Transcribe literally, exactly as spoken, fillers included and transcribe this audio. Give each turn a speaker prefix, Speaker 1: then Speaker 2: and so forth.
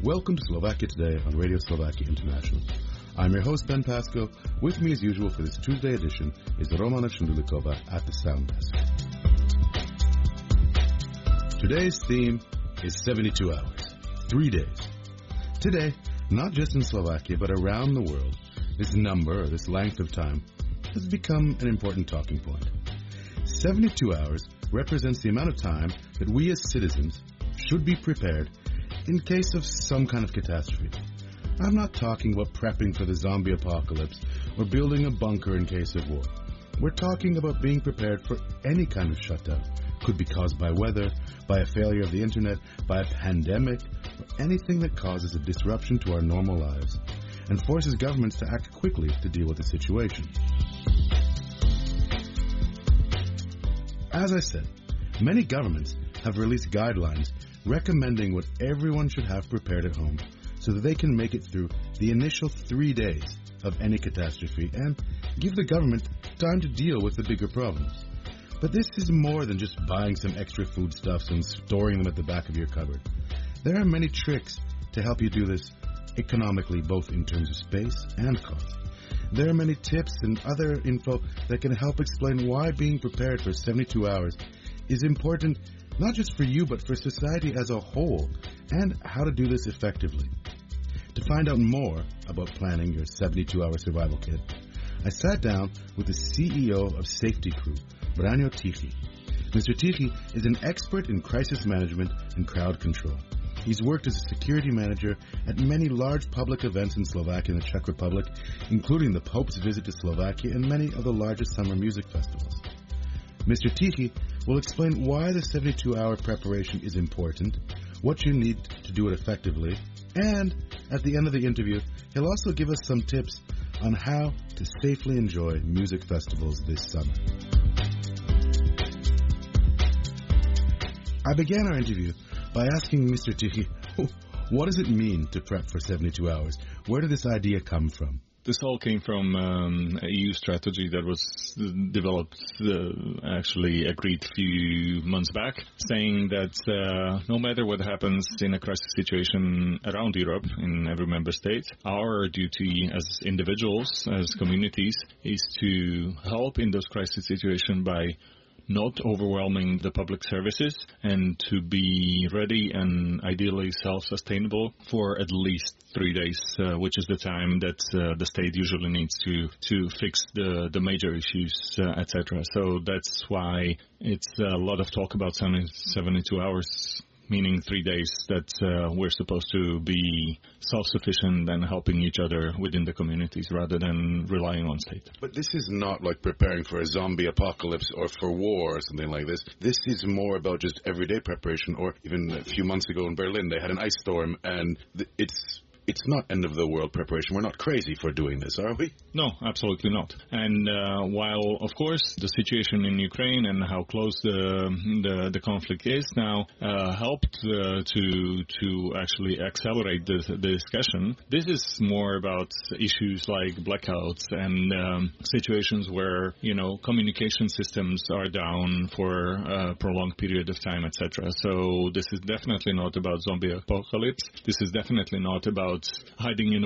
Speaker 1: Welcome to Slovakia Today on Radio Slovakia International. I'm your host, Ben Pasco. With me as usual for this Tuesday edition is Romana Shundulikova at the Sound Desk. Today's theme is seventy-two hours, three days. Today, not just in Slovakia, but around the world, this number, or this length of time, has become an important talking point. seventy-two hours represents the amount of time that we as citizens should be prepared in case of some kind of catastrophe. I'm not talking about prepping for the zombie apocalypse or building a bunker in case of war. We're talking about being prepared for any kind of shutdown. Could be caused by weather, by a failure of the internet, by a pandemic, or anything that causes a disruption to our normal lives and forces governments to act quickly to deal with the situation. As I said, many governments have released guidelines recommending what everyone should have prepared at home so that they can make it through the initial three days of any catastrophe and give the government time to deal with the bigger problems. But this is more than just buying some extra foodstuffs and storing them at the back of your cupboard. There are many tricks to help you do this economically, both in terms of space and cost. There are many tips and other info that can help explain why being prepared for seventy-two hours is important, not just for you, but for society as a whole, and how to do this effectively. To find out more about planning your seventy-two hour survival kit, I sat down with the C E O of Safety Crew, Branko Tichy. Mister Tichy is an expert in crisis management and crowd control. He's worked as a security manager at many large public events in Slovakia and the Czech Republic, including the Pope's visit to Slovakia and many of the largest summer music festivals. Mister Tichy will explain why the seventy-two hour preparation is important, what you need to do it effectively, and at the end of the interview, he'll also give us some tips on how to safely enjoy music festivals this summer. I began our interview by asking Mister Tichy, what does it mean to prep for seventy-two hours? Where did this idea come from?
Speaker 2: This all came from um, a E U strategy that was developed, uh, actually agreed a few months back, saying that uh, no matter what happens in a crisis situation around Europe, in every member state, our duty as individuals, as communities, is to help in those crisis situations by not overwhelming the public services and to be ready and ideally self-sustainable for at least three days, uh, which is the time that uh, the state usually needs to, to fix the, the major issues, uh, et cetera. So that's why it's a lot of talk about seventy-two hours, meaning three days that uh, we're supposed to be self-sufficient and helping each other within the communities rather than relying on state.
Speaker 1: But this is not like preparing for a zombie apocalypse or for war or something like this. This is more about just everyday preparation, or even a few months ago in Berlin, they had an ice storm, and th- it's... It's not end-of-the-world preparation. We're not crazy for doing this, are we?
Speaker 2: No, absolutely not. And uh, while, of course, the situation in Ukraine and how close the the, the conflict is now uh, helped uh, to to actually accelerate the, the discussion, this is more about issues like blackouts and um, situations where, you know, communication systems are down for a prolonged period of time, et cetera. So this is definitely not about zombie apocalypse. This is definitely not about hiding in